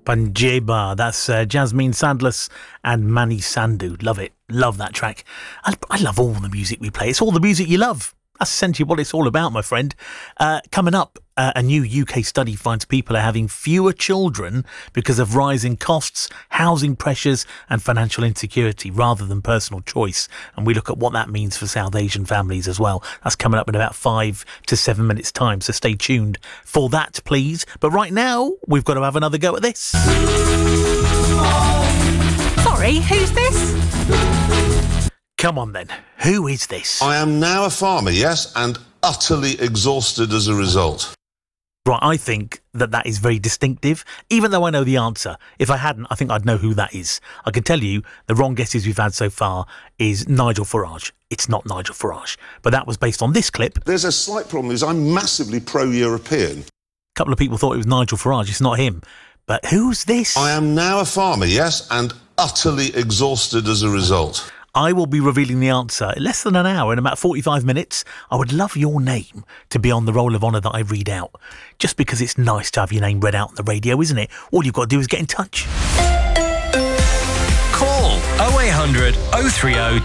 Panjeba, that's Jasmine Sandless and Mani Sandhu. Love it. Love that track. I love all the music we play. It's all the music you love. That's essentially what it's all about, my friend. Coming up, a new UK study finds people are having fewer children because of rising costs, housing pressures and financial insecurity rather than personal choice. And we look at what that means for South Asian families as well. That's coming up in about 5 to 7 minutes' time, so stay tuned for that, please. But right now, we've got to have another go at this. Sorry, who's this? Come on then, who is this? I am now a farmer, yes, and utterly exhausted as a result. Right, I think that is very distinctive, even though I know the answer. If I hadn't, I think I'd know who that is. I can tell you the wrong guesses we've had so far is Nigel Farage. It's not Nigel Farage, but that was based on this clip. There's a slight problem, is I'm massively pro-European. A couple of people thought it was Nigel Farage, it's not him. But who's this? I am now a farmer, yes, and utterly exhausted as a result. I will be revealing the answer in less than an hour, in about 45 minutes. I would love your name to be on the roll of honour that I read out, just because it's nice to have your name read out on the radio, isn't it? All you've got to do is get in touch. Call 0800 030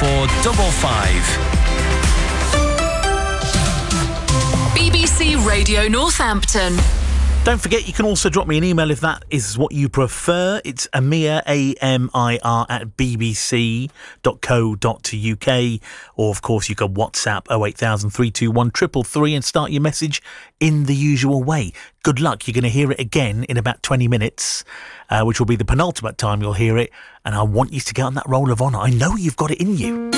4455. BBC Radio Northampton. Don't forget, you can also drop me an email if that is what you prefer. It's Amir, AMIR, at bbc.co.uk. Or, of course, you can WhatsApp 08000 321 333 and start your message in the usual way. Good luck. You're going to hear it again in about 20 minutes, which will be the penultimate time you'll hear it. And I want you to get on that roll of honour. I know you've got it in you.